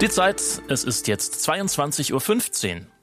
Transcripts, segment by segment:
Die Zeit, es ist jetzt 22:15 Uhr.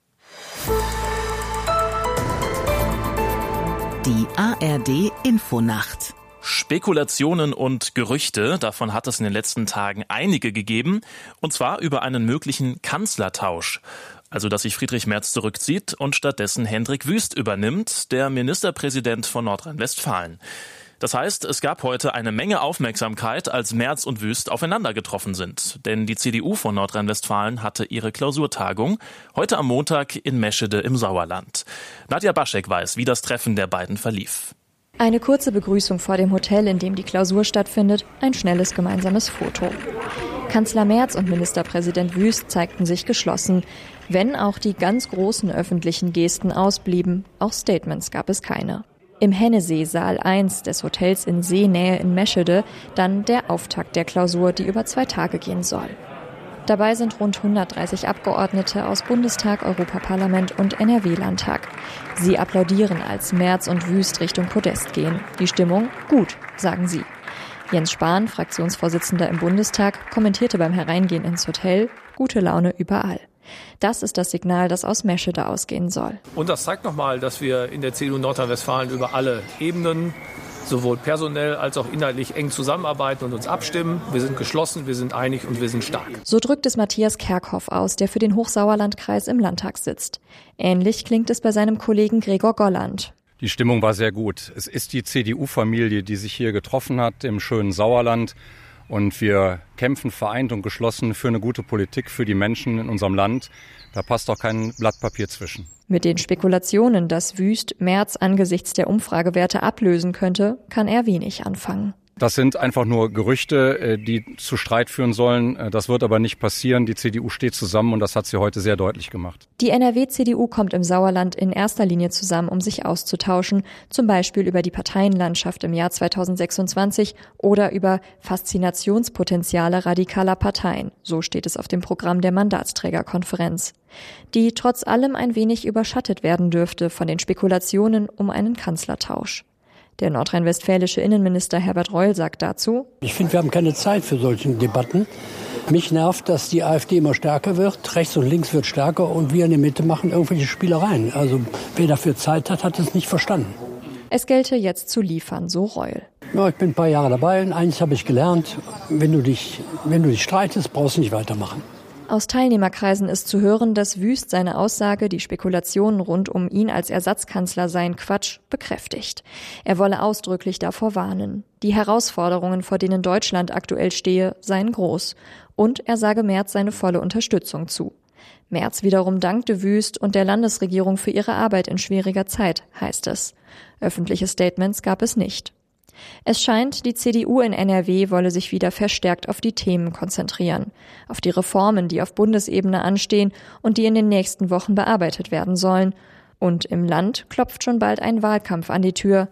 Die ARD-Infonacht. Spekulationen und Gerüchte, davon hat es in den letzten Tagen einige gegeben, und zwar über einen möglichen Kanzlertausch. Also, dass sich Friedrich Merz zurückzieht und stattdessen Hendrik Wüst übernimmt, der Ministerpräsident von Nordrhein-Westfalen. Das heißt, es gab heute eine Menge Aufmerksamkeit, als Merz und Wüst aufeinander getroffen sind. Denn die CDU von Nordrhein-Westfalen hatte ihre Klausurtagung heute am Montag in Meschede im Sauerland. Nadja Baschek weiß, wie das Treffen der beiden verlief. Eine kurze Begrüßung vor dem Hotel, in dem die Klausur stattfindet, ein schnelles gemeinsames Foto. Kanzler Merz und Ministerpräsident Wüst zeigten sich geschlossen, wenn auch die ganz großen öffentlichen Gesten ausblieben, auch Statements gab es keine. Im Hennesee Saal 1 des Hotels in Seenähe in Meschede dann der Auftakt der Klausur, die über 2 Tage gehen soll. Dabei sind rund 130 Abgeordnete aus Bundestag, Europaparlament und NRW-Landtag. Sie applaudieren, als Merz und Wüst Richtung Podest gehen. Die Stimmung gut, sagen sie. Jens Spahn, Fraktionsvorsitzender im Bundestag, kommentierte beim Hereingehen ins Hotel: gute Laune überall. Das ist das Signal, das aus Meschede ausgehen soll. Und das zeigt nochmal, dass wir in der CDU Nordrhein-Westfalen über alle Ebenen, sowohl personell als auch inhaltlich, eng zusammenarbeiten und uns abstimmen. Wir sind geschlossen, wir sind einig und wir sind stark. So drückt es Matthias Kerkhoff aus, der für den Hochsauerlandkreis im Landtag sitzt. Ähnlich klingt es bei seinem Kollegen Gregor Golland. Die Stimmung war sehr gut. Es ist die CDU-Familie, die sich hier getroffen hat im schönen Sauerland. Und wir kämpfen vereint und geschlossen für eine gute Politik für die Menschen in unserem Land. Da passt auch kein Blatt Papier zwischen. Mit den Spekulationen, dass Wüst Merz angesichts der Umfragewerte ablösen könnte, kann er wenig anfangen. Das sind einfach nur Gerüchte, die zu Streit führen sollen. Das wird aber nicht passieren. Die CDU steht zusammen und das hat sie heute sehr deutlich gemacht. Die NRW-CDU kommt im Sauerland in erster Linie zusammen, um sich auszutauschen, zum Beispiel über die Parteienlandschaft im Jahr 2026 oder über Faszinationspotenziale radikaler Parteien. So steht es auf dem Programm der Mandatsträgerkonferenz, die trotz allem ein wenig überschattet werden dürfte von den Spekulationen um einen Kanzlertausch. Der nordrhein-westfälische Innenminister Herbert Reul sagt dazu: Ich finde, wir haben keine Zeit für solche Debatten. Mich nervt, dass die AfD immer stärker wird, rechts und links wird stärker und wir in der Mitte machen irgendwelche Spielereien. Also wer dafür Zeit hat, hat es nicht verstanden. Es gelte jetzt zu liefern, so Reul. Ja, ich bin ein paar Jahre dabei und eins habe ich gelernt: Wenn du dich streitest, brauchst du nicht weitermachen. Aus Teilnehmerkreisen ist zu hören, dass Wüst seine Aussage, die Spekulationen rund um ihn als Ersatzkanzler seien Quatsch, bekräftigt. Er wolle ausdrücklich davor warnen. Die Herausforderungen, vor denen Deutschland aktuell stehe, seien groß. Und er sage Merz seine volle Unterstützung zu. Merz wiederum dankte Wüst und der Landesregierung für ihre Arbeit in schwieriger Zeit, heißt es. Öffentliche Statements gab es nicht. Es scheint, die CDU in NRW wolle sich wieder verstärkt auf die Themen konzentrieren, auf die Reformen, die auf Bundesebene anstehen und die in den nächsten Wochen bearbeitet werden sollen. Und im Land klopft schon bald ein Wahlkampf an die Tür.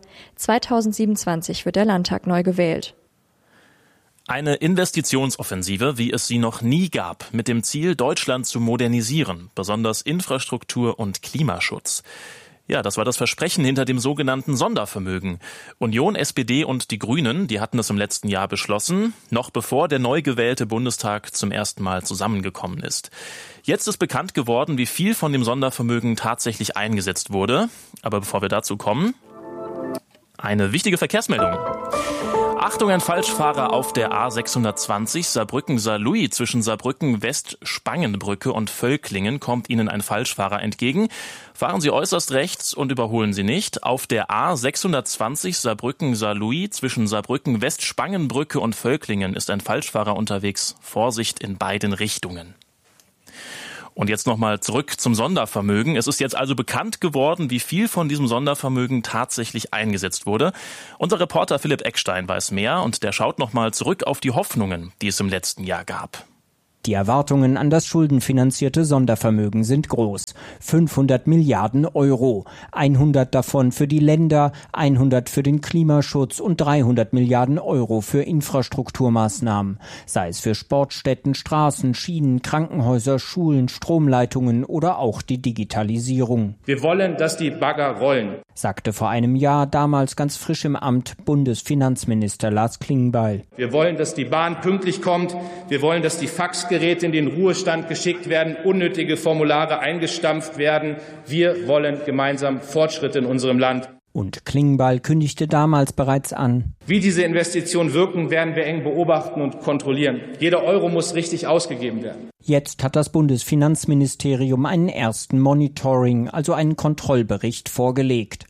2027 wird der Landtag neu gewählt. Eine Investitionsoffensive, wie es sie noch nie gab, mit dem Ziel, Deutschland zu modernisieren, besonders Infrastruktur und Klimaschutz. Ja, das war das Versprechen hinter dem sogenannten Sondervermögen. Union, SPD und die Grünen, die hatten es im letzten Jahr beschlossen, noch bevor der neu gewählte Bundestag zum ersten Mal zusammengekommen ist. Jetzt ist bekannt geworden, wie viel von dem Sondervermögen tatsächlich eingesetzt wurde. Aber bevor wir dazu kommen, eine wichtige Verkehrsmeldung. Achtung, ein Falschfahrer auf der A620 Saarbrücken-Saarlouis zwischen Saarbrücken-West-Spangenbrücke und Völklingen kommt Ihnen ein Falschfahrer entgegen. Fahren Sie äußerst rechts und überholen Sie nicht. Auf der A620 Saarbrücken-Saarlouis zwischen Saarbrücken-West-Spangenbrücke und Völklingen ist ein Falschfahrer unterwegs. Vorsicht in beiden Richtungen. Und jetzt nochmal zurück zum Sondervermögen. Es ist jetzt also bekannt geworden, wie viel von diesem Sondervermögen tatsächlich eingesetzt wurde. Unser Reporter Philipp Eckstein weiß mehr und der schaut nochmal zurück auf die Hoffnungen, die es im letzten Jahr gab. Die Erwartungen an das schuldenfinanzierte Sondervermögen sind groß. 500 Milliarden Euro. 100 davon für die Länder, 100 für den Klimaschutz und 300 Milliarden Euro für Infrastrukturmaßnahmen. Sei es für Sportstätten, Straßen, Schienen, Krankenhäuser, Schulen, Stromleitungen oder auch die Digitalisierung. Wir wollen, dass die Bagger rollen, sagte vor einem Jahr, damals ganz frisch im Amt, Bundesfinanzminister Lars Klingbeil. Wir wollen, dass die Bahn pünktlich kommt. Wir wollen, dass die Faxgeräte Empfangsgeräte in den Ruhestand geschickt werden, unnötige Formulare eingestampft werden. Wir wollen gemeinsam Fortschritte in unserem Land. Und Klingbeil kündigte damals bereits an: Wie diese Investitionen wirken, werden wir eng beobachten und kontrollieren. Jeder Euro muss richtig ausgegeben werden. Jetzt hat das Bundesfinanzministerium einen ersten Monitoring, also einen Kontrollbericht vorgelegt.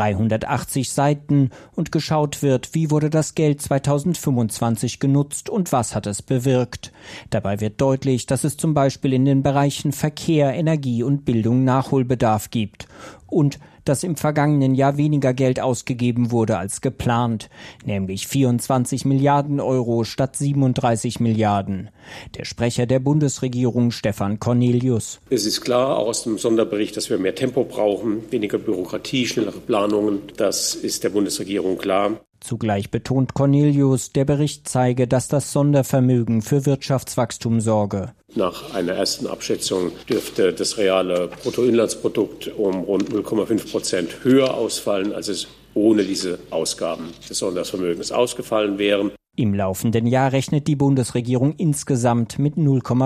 380 Seiten und geschaut wird, wie wurde das Geld 2025 genutzt und was hat es bewirkt. Dabei wird deutlich, dass es zum Beispiel in den Bereichen Verkehr, Energie und Bildung Nachholbedarf gibt. Und dass im vergangenen Jahr weniger Geld ausgegeben wurde als geplant, nämlich 24 Milliarden Euro statt 37 Milliarden. Der Sprecher der Bundesregierung, Stefan Cornelius: Es ist klar aus dem Sonderbericht, dass wir mehr Tempo brauchen, weniger Bürokratie, schnellere Planungen. Das ist der Bundesregierung klar. Zugleich betont Cornelius, der Bericht zeige, dass das Sondervermögen für Wirtschaftswachstum sorge. Nach einer ersten Abschätzung dürfte das reale Bruttoinlandsprodukt um rund 0,5% höher ausfallen, als es ohne diese Ausgaben des Sondervermögens ausgefallen wären. Im laufenden Jahr rechnet die Bundesregierung insgesamt mit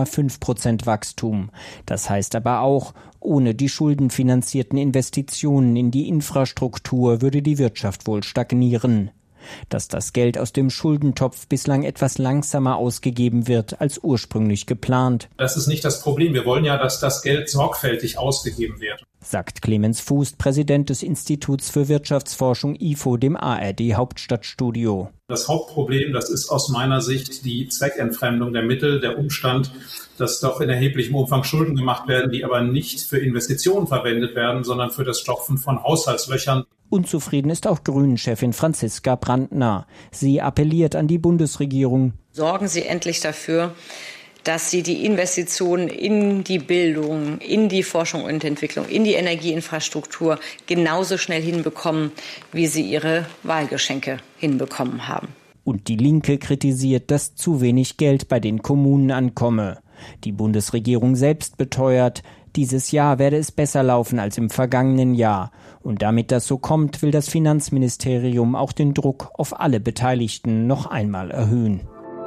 0,5% Wachstum. Das heißt aber auch, ohne die schuldenfinanzierten Investitionen in die Infrastruktur würde die Wirtschaft wohl stagnieren. Dass das Geld aus dem Schuldentopf bislang etwas langsamer ausgegeben wird als ursprünglich geplant. Das ist nicht das Problem. Wir wollen ja, dass das Geld sorgfältig ausgegeben wird, sagt Clemens Fuß, Präsident des Instituts für Wirtschaftsforschung IFO, dem ARD Hauptstadtstudio. Das Hauptproblem, das ist aus meiner Sicht die Zweckentfremdung der Mittel, der Umstand, dass doch in erheblichem Umfang Schulden gemacht werden, die aber nicht für Investitionen verwendet werden, sondern für das Stopfen von Haushaltslöchern. Unzufrieden ist auch Grünen-Chefin Franziska Brandner. Sie appelliert an die Bundesregierung: Sorgen Sie endlich dafür, dass Sie die Investitionen in die Bildung, in die Forschung und Entwicklung, in die Energieinfrastruktur genauso schnell hinbekommen, wie Sie Ihre Wahlgeschenke hinbekommen haben. Und die Linke kritisiert, dass zu wenig Geld bei den Kommunen ankomme. Die Bundesregierung selbst beteuert, dieses Jahr werde es besser laufen als im vergangenen Jahr. Und damit das so kommt, will das Finanzministerium auch den Druck auf alle Beteiligten noch einmal erhöhen.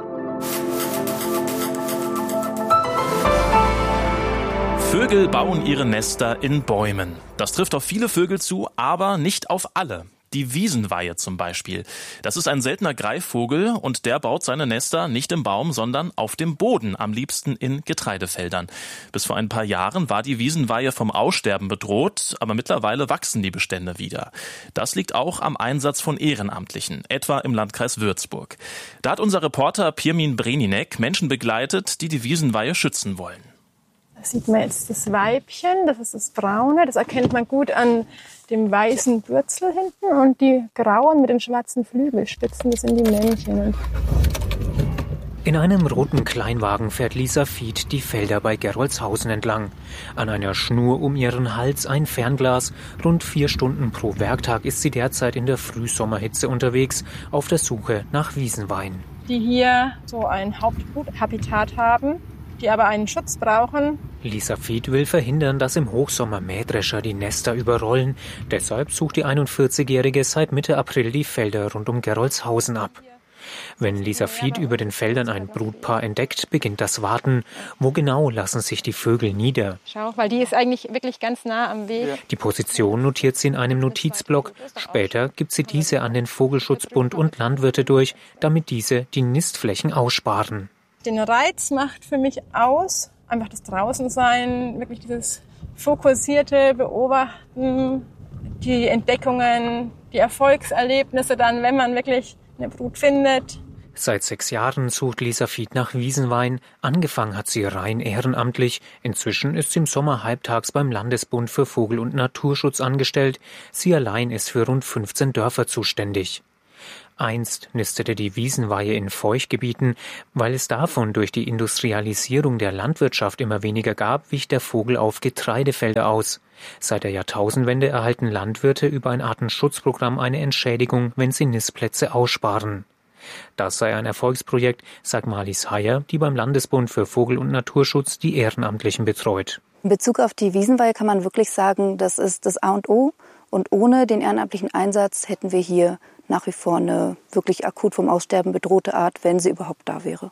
Vögel bauen ihre Nester in Bäumen. Das trifft auf viele Vögel zu, aber nicht auf alle. Die Wiesenweihe zum Beispiel. Das ist ein seltener Greifvogel und der baut seine Nester nicht im Baum, sondern auf dem Boden, am liebsten in Getreidefeldern. Bis vor ein paar Jahren war die Wiesenweihe vom Aussterben bedroht, aber mittlerweile wachsen die Bestände wieder. Das liegt auch am Einsatz von Ehrenamtlichen, etwa im Landkreis Würzburg. Da hat unser Reporter Pirmin Breninek Menschen begleitet, die die Wiesenweihe schützen wollen. Da sieht man jetzt das Weibchen, das ist das Braune, das erkennt man gut an dem weißen Bürzel hinten, und die grauen mit den schwarzen Flügelspitzen, das sind die Männchen. In einem roten Kleinwagen fährt Lisa Fied die Felder bei Gerolzhausen entlang. An einer Schnur um ihren Hals ein Fernglas. Rund 4 Stunden pro Werktag ist sie derzeit in der Frühsommerhitze unterwegs, auf der Suche nach Wiesenweihen. Die hier so ein Hauptbruthabitat haben, die aber einen Schutz brauchen. Lisa Fied will verhindern, dass im Hochsommer Mähdrescher die Nester überrollen. Deshalb sucht die 41-Jährige seit Mitte April die Felder rund um Gerolzhausen ab. Wenn Lisa Fied über den Feldern ein Brutpaar entdeckt, beginnt das Warten. Wo genau lassen sich die Vögel nieder? Schau, weil die ist eigentlich wirklich ganz nah am Weg. Die Position notiert sie in einem Notizblock. Später gibt sie diese an den Vogelschutzbund und Landwirte durch, damit diese die Nistflächen aussparen. Den Reiz macht für mich aus einfach das Draußensein, wirklich dieses fokussierte Beobachten, die Entdeckungen, die Erfolgserlebnisse dann, wenn man wirklich eine Brut findet. Seit 6 Jahren sucht Lisa Fied nach Wiesenwein. Angefangen hat sie rein ehrenamtlich. Inzwischen ist sie im Sommer halbtags beim Landesbund für Vogel- und Naturschutz angestellt. Sie allein ist für rund 15 Dörfer zuständig. Einst nistete die Wiesenweihe in Feuchtgebieten. Weil es davon durch die Industrialisierung der Landwirtschaft immer weniger gab, wich der Vogel auf Getreidefelder aus. Seit der Jahrtausendwende erhalten Landwirte über ein Artenschutzprogramm eine Entschädigung, wenn sie Nistplätze aussparen. Das sei ein Erfolgsprojekt, sagt Marlies Heyer, die beim Landesbund für Vogel- und Naturschutz die Ehrenamtlichen betreut. In Bezug auf die Wiesenweihe kann man wirklich sagen, das ist das A und O. Und ohne den ehrenamtlichen Einsatz hätten wir hier nach wie vor eine wirklich akut vom Aussterben bedrohte Art, wenn sie überhaupt da wäre.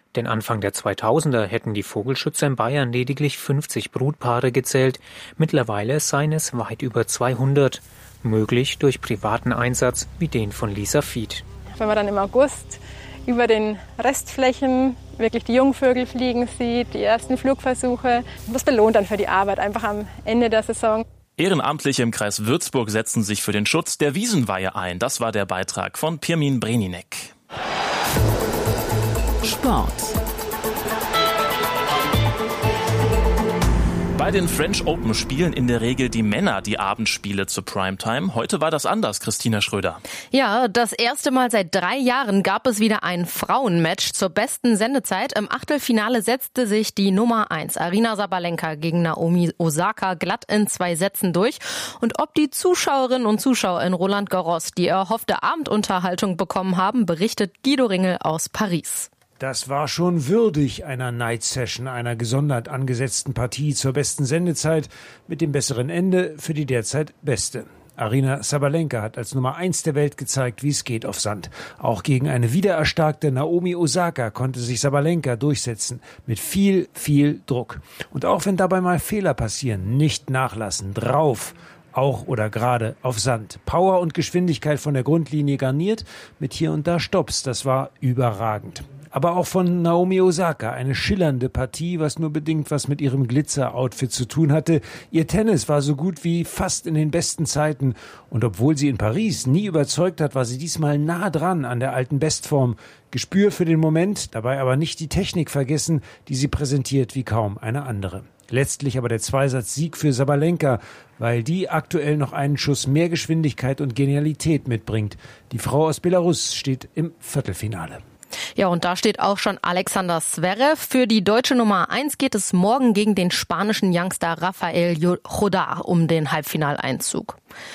Denn Anfang der 2000er hätten die Vogelschützer in Bayern lediglich 50 Brutpaare gezählt. Mittlerweile seien es weit über 200. Möglich durch privaten Einsatz wie den von Lisa Fied. Wenn man dann im August über den Restflächen wirklich die Jungvögel fliegen sieht, die ersten Flugversuche, das belohnt dann für die Arbeit einfach am Ende der Saison. Ehrenamtliche im Kreis Würzburg setzen sich für den Schutz der Wiesenweihe ein. Das war der Beitrag von Pirmin Breninek. Sport. Bei den French Open spielen in der Regel die Männer die Abendspiele zur Primetime. Heute war das anders, Christina Schröder. Ja, das erste Mal seit 3 Jahren gab es wieder ein Frauenmatch zur besten Sendezeit. Im Achtelfinale setzte sich die Nummer 1 Aryna Sabalenka gegen Naomi Osaka glatt in 2 Sätzen durch. Und ob die Zuschauerinnen und Zuschauer in Roland Garros die erhoffte Abendunterhaltung bekommen haben, berichtet Guido Ringel aus Paris. Das war schon würdig einer Night Session, einer gesondert angesetzten Partie zur besten Sendezeit mit dem besseren Ende für die derzeit beste. Aryna Sabalenka hat als Nummer 1 der Welt gezeigt, wie es geht auf Sand. Auch gegen eine wiedererstarkte Naomi Osaka konnte sich Sabalenka durchsetzen, mit viel Druck. Und auch wenn dabei mal Fehler passieren, nicht nachlassen, drauf. Auch oder gerade auf Sand. Power und Geschwindigkeit von der Grundlinie garniert, mit hier und da Stopps, das war überragend. Aber auch von Naomi Osaka eine schillernde Partie, was nur bedingt was mit ihrem Glitzer-Outfit zu tun hatte. Ihr Tennis war so gut wie fast in den besten Zeiten. Und obwohl sie in Paris nie überzeugt hat, war sie diesmal nah dran an der alten Bestform. Gespür für den Moment, dabei aber nicht die Technik vergessen, die sie präsentiert wie kaum eine andere. Letztlich aber der Zweisatz-Sieg für Sabalenka, weil die aktuell noch einen Schuss mehr Geschwindigkeit und Genialität mitbringt. Die Frau aus Belarus steht im Viertelfinale. Ja, und da steht auch schon Alexander Zverev. Für die deutsche Nummer 1 geht es morgen gegen den spanischen Youngster Rafael Jodar um den Halbfinaleinzug.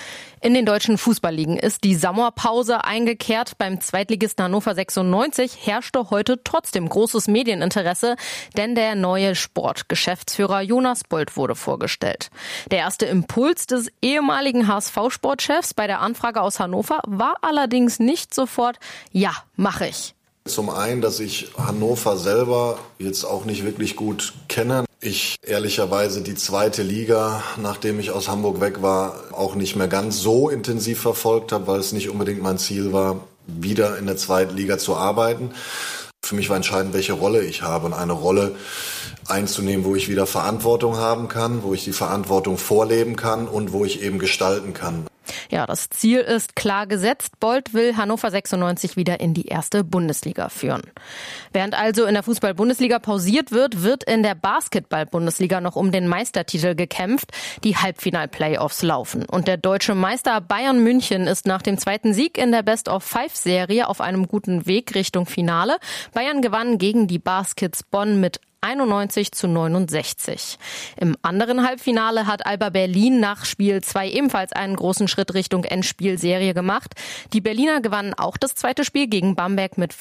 In den deutschen Fußballligen ist die Sommerpause eingekehrt. Beim Zweitligisten Hannover 96 herrschte heute trotzdem großes Medieninteresse, denn der neue Sportgeschäftsführer Jonas Bold wurde vorgestellt. Der erste Impuls des ehemaligen HSV-Sportchefs bei der Anfrage aus Hannover war allerdings nicht sofort, ja, mache ich. Zum einen, dass ich Hannover selber jetzt auch nicht wirklich gut kenne. Ich ehrlicherweise die 2. Liga, nachdem ich aus Hamburg weg war, auch nicht mehr ganz so intensiv verfolgt habe, weil es nicht unbedingt mein Ziel war, wieder in der 2. Liga zu arbeiten. Für mich war entscheidend, welche Rolle ich habe und eine Rolle einzunehmen, wo ich wieder Verantwortung haben kann, wo ich die Verantwortung vorleben kann und wo ich eben gestalten kann. Ja, das Ziel ist klar gesetzt. Bold will Hannover 96 wieder in die 1. Bundesliga führen. Während also in der Fußball-Bundesliga pausiert wird, wird in der Basketball-Bundesliga noch um den Meistertitel gekämpft. Die Halbfinal-Playoffs laufen. Und der deutsche Meister Bayern München ist nach dem 2. Sieg in der Best-of-5-Serie auf einem guten Weg Richtung Finale. Bayern gewann gegen die Baskets Bonn mit 91-69. Im anderen Halbfinale hat Alba Berlin nach Spiel 2 ebenfalls einen großen Schritt Richtung Endspielserie gemacht. Die Berliner gewannen auch das 2. Spiel gegen Bamberg mit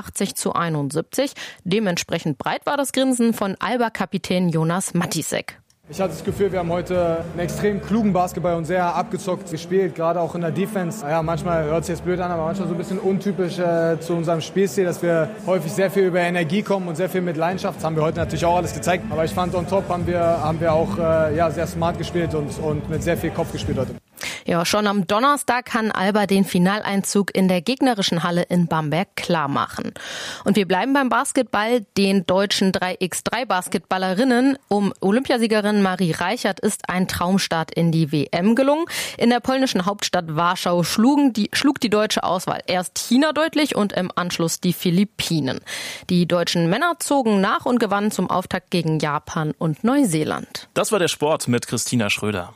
85-71. Dementsprechend breit war das Grinsen von Alba-Kapitän Jonas Matisek. Ich hatte das Gefühl, wir haben heute einen extrem klugen Basketball und sehr abgezockt gespielt, gerade auch in der Defense. Ja, manchmal hört es jetzt blöd an, aber manchmal so ein bisschen untypisch zu unserem Spielstil, dass wir häufig sehr viel über Energie kommen und sehr viel mit Leidenschaft. Das haben wir heute natürlich auch alles gezeigt. Aber ich fand, on top haben wir auch sehr smart gespielt und mit sehr viel Kopf gespielt heute. Ja, schon am Donnerstag kann Alba den Finaleinzug in der gegnerischen Halle in Bamberg klar machen. Und wir bleiben beim Basketball. Den deutschen 3x3-Basketballerinnen um Olympiasiegerin Marie Reichert ist ein Traumstart in die WM gelungen. In der polnischen Hauptstadt Warschau schlug die deutsche Auswahl erst China deutlich und im Anschluss die Philippinen. Die deutschen Männer zogen nach und gewannen zum Auftakt gegen Japan und Neuseeland. Das war der Sport mit Christina Schröder.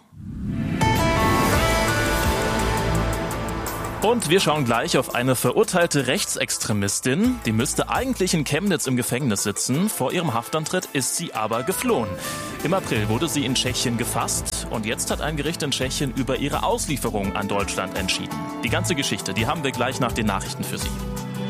Und wir schauen gleich auf eine verurteilte Rechtsextremistin. Die müsste eigentlich in Chemnitz im Gefängnis sitzen. Vor ihrem Haftantritt ist sie aber geflohen. Im April wurde sie in Tschechien gefasst. Und jetzt hat ein Gericht in Tschechien über ihre Auslieferung an Deutschland entschieden. Die ganze Geschichte, die haben wir gleich nach den Nachrichten für Sie.